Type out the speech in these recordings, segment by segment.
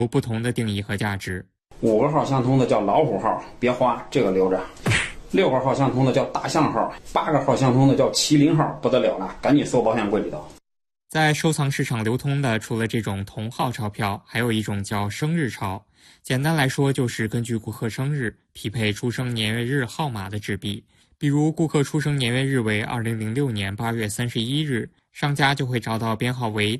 有不同的定义和价值。 5个号相同的叫老虎号，别花，这个留着。6个号相同的叫大象号，8个号相同的叫麒麟号，不得了了，赶紧搜保险柜里头。 在收藏市场流通的，除了这种同号钞票，还有一种叫生日钞。简单来说，就是根据顾客生日匹配出生年月日号码的纸币。比如顾客出生年月日为2006年8月31日，商家就会找到编号为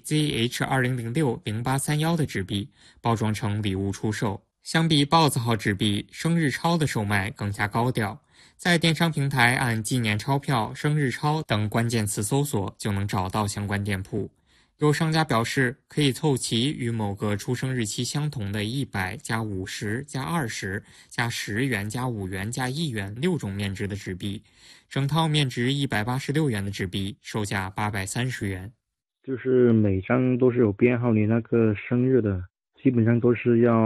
ZH20060831的纸币，包装成礼物出售。相比豹子号纸币，生日钞的售卖更加高调。在电商平台按纪念钞票、生日钞等关键词搜索，就能找到相关店铺。有商家表示，可以凑齐与某个出生日期相同的100加50加20加10元加5元加1元6种面值的纸币，整套面值186元的纸币售价830元。 就是每张都是有编号你那个生日的，基本上都是要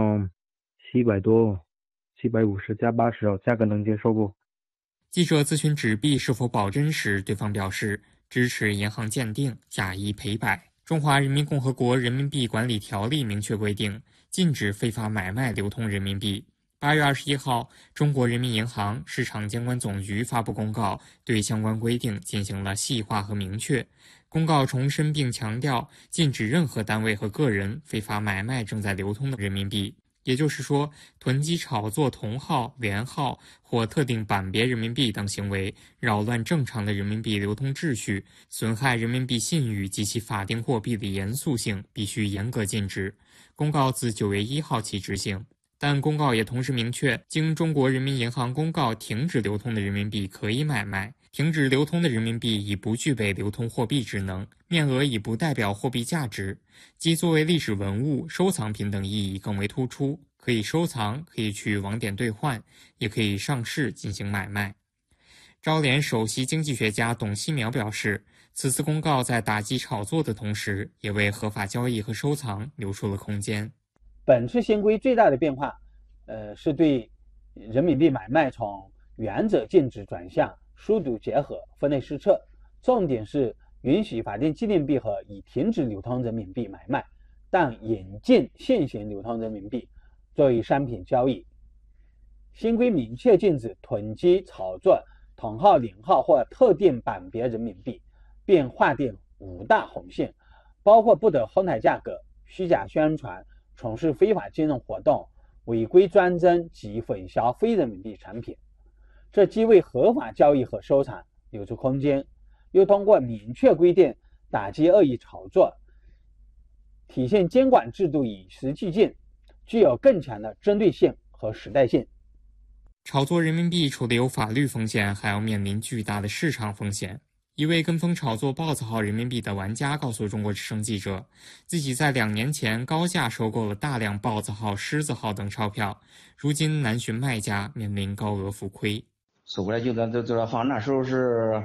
700多，750加80哦，价格能接受不？ 记者咨询纸币是否保真时，对方表示支持银行鉴定，假一赔百。中华人民共和国人民币管理条例明确规定，禁止非法买卖流通人民币。8月21号，中国人民银行市场监管总局发布公告，对相关规定进行了细化和明确。公告重申并强调，禁止任何单位和个人非法买卖正在流通的人民币。也就是说，囤积炒作同号、连号或特定版别人民币等行为，扰乱正常的人民币流通秩序，损害人民币信誉及其法定货币的严肃性，必须严格禁止。公告自9月1号起执行。但公告也同时明确，经中国人民银行公告停止流通的人民币可以买卖，停止流通的人民币已不具备流通货币职能，面额已不代表货币价值，即作为历史文物、收藏品等意义更为突出，可以收藏，可以去网点兑换，也可以上市进行买卖。招联首席经济学家董希苗表示，此次公告在打击炒作的同时，也为合法交易和收藏留出了空间。 本次新规最大的变化，是对人民币买卖从原则禁止转向疏堵结合、分类施策，重点是允许法定纪念币和已停止流通人民币买卖，但引进现行流通人民币作为商品交易。新规明确禁止囤积炒作同号、连号或特定版别人民币，并划定5大红线，包括不得哄抬价格、虚假宣传、从事非法金融活动、违规专增及混淆非人民币产品。这既为合法交易和收藏留出空间，又通过明确规定打击恶意炒作，体现监管制度与时俱进，具有更强的针对性和时代性。 炒作人民币除了有法律风险，还要面临巨大的市场风险。一位跟风炒作豹子号人民币的玩家告诉中国之声记者，自己在2年前高价收购了大量豹子号、狮子号等钞票，如今难寻卖家，面临高额浮亏。 收过来就在放，那时候是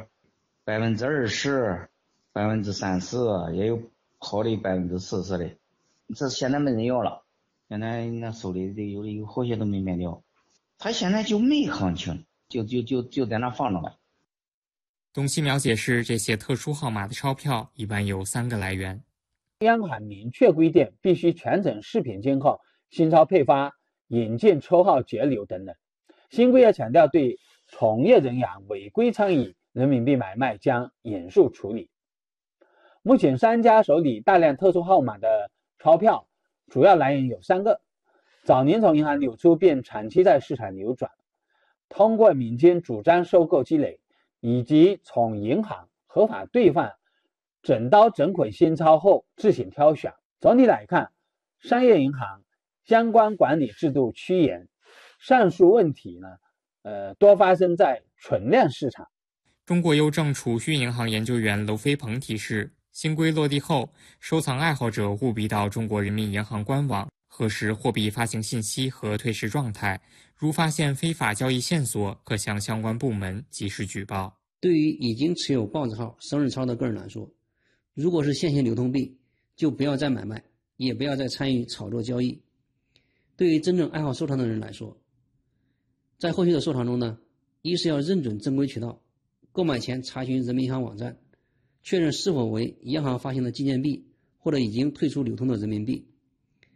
20%、30%，也有好的40%的，这现在没人要了，现在那收的有的有好些都没卖掉，他现在就没行情，就在那放着了。 董希苗解释，这些特殊号码的钞票一般有3个来源。 央行明确规定必须全程视频监控新钞配发、引进抽号截流等等。新规也强调，对从业人员违规参与人民币买卖将严肃处理。目前商家手里大量特殊号码的钞票主要来源有3个，早年从银行流出并长期在市场流转，通过民间主张收购积累，以及从银行合法兑换整刀整捆新钞后自行挑选。总体来看，商业银行相关管理制度趋严，上述问题呢，多发生在存量市场。 中国邮政储蓄银行研究员娄飞鹏提示，新规落地后，收藏爱好者务必到中国人民银行官网核实货币发行信息和退市状态，如发现非法交易线索，可向相关部门及时举报。 对于已经持有豹子号、生日钞的个人来说，如果是现行流通币，就不要再买卖，也不要再参与炒作交易。对于真正爱好收藏的人来说，在后续的收藏中呢，一是要认准正规渠道，购买前查询人民银行网站，确认是否为央行发行的纪念币或者已经退出流通的人民币。第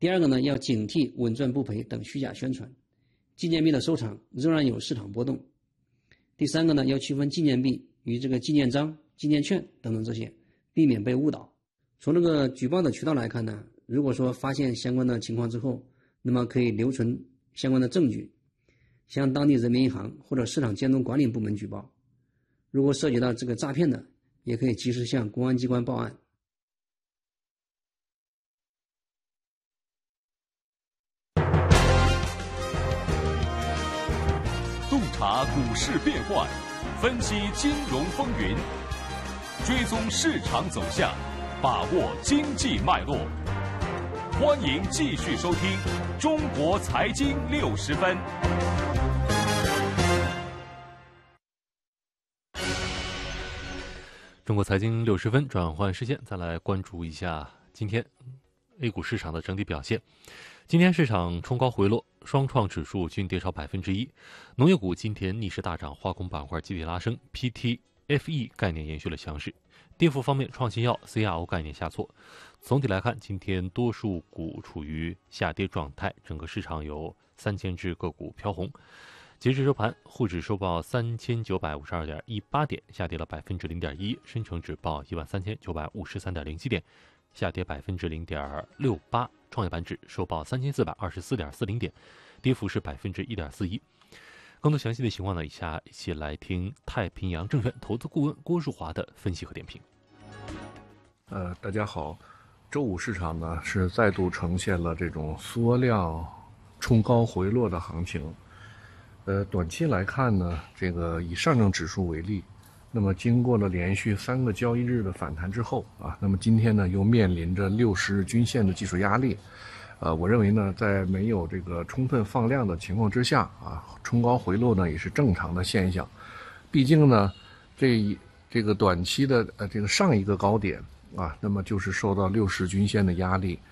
第二个呢，要警惕稳赚不赔等虚假宣传，纪念币的收藏仍然有市场波动。第三个呢，要区分纪念币与这个纪念章、纪念券等等这些，避免被误导。从这个举报的渠道来看呢，如果说发现相关的情况之后，那么可以留存相关的证据，向当地人民银行或者市场监督管理部门举报。如果涉及到这个诈骗的，也可以及时向公安机关报案。 洞察股市变幻，分析金融风云，追踪市场走向，把握经济脉络。欢迎继续收听《中国财经60分》。 中国财经60分，转换视线，再来关注一下今天 A 股市场的整体表现。今天市场冲高回落，双创指数均跌超1%。农业股今天逆势大涨，化工板块集体拉升 ，PT、FE 概念延续了强势。跌幅方面，创新药、CRO 概念下挫。总体来看，今天多数股处于下跌状态，整个市场有3000只个股飘红。截至收盘，沪指收报3952.18点，下跌了0.1%；深成指报13953.07点，下跌0.68%；创业板指收报3424.40点，跌幅是1.41%。更多详细的情况呢，以下一起来听太平洋证券投资顾问郭树华的分析和点评。 大家好，周五市场呢是再度呈现了这种缩量冲高回落的行情。短期来看呢，这个以上证指数为例，那么经过了连续3个交易日的反弹之后啊，那么今天呢又面临着60日均线的技术压力。我认为呢，在没有这个充分放量的情况之下啊，冲高回落呢也是正常的现象。毕竟呢，这个短期的这个上一个高点啊，那么就是受到60均线的压力，